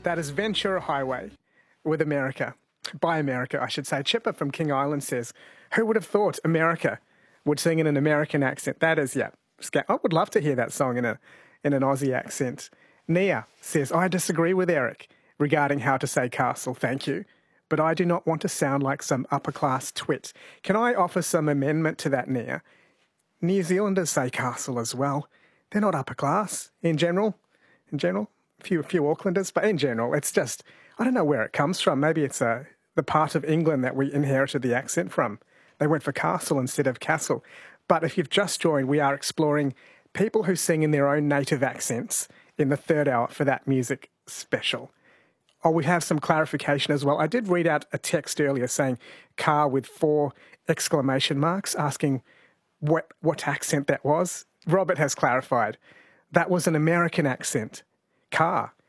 That is Ventura Highway with America. By America, I should say. Chipper from King Island says, who would have thought America would sing in an American accent? That is, yeah. I would love to hear that song in an Aussie accent. Nia says, I disagree with Eric regarding how to say castle, thank you. But I do not want to sound like some upper-class twit. Can I offer some amendment to that, Nia? New Zealanders say castle as well. They're not upper-class in general. A few Aucklanders, but in general, it's just, I don't know where it comes from. Maybe it's the part of England that we inherited the accent from. They went for castle instead of castle. But if you've just joined, we are exploring people who sing in their own native accents in the third hour for that music special. Oh, we have some clarification as well. I did read out a text earlier saying car with 4 exclamation marks, asking what accent that was. Robert has clarified. That was an American accent. Car.